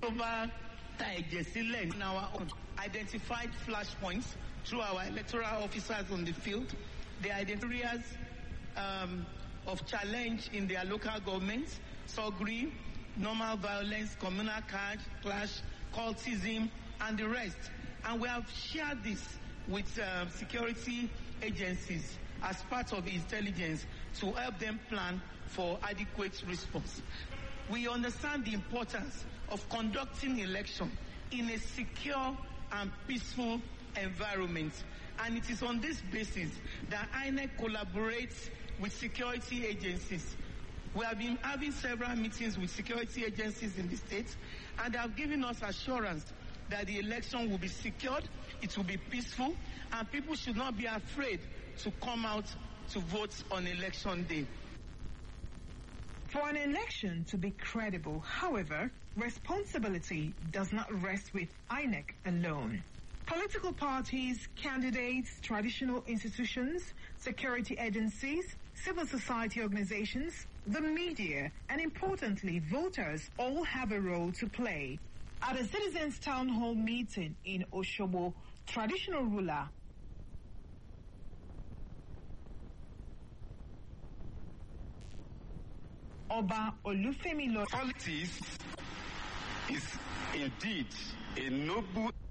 over in our own identified flashpoints through our electoral officers on the field. They identify areas of challenge in their local governments, SOGRI, normal violence, communal clash, cultism, and the rest. And we have shared this with security agencies as part of intelligence to help them plan for adequate response. We understand the importance of conducting election in a secure and peaceful environment. And it is on this basis that INEC collaborates with security agencies. We have been having several meetings with security agencies in the state, and they have given us assurance that the election will be secured, it will be peaceful, and people should not be afraid to come out to vote on election day. For an election to be credible, however, responsibility does not rest with INEC alone. Political parties, candidates, traditional institutions, security agencies, civil society organizations, the media, and importantly, voters all have a role to play. At a citizens' town hall meeting in Oshobo, traditional ruler Oba Olufemi Politics is indeed a noble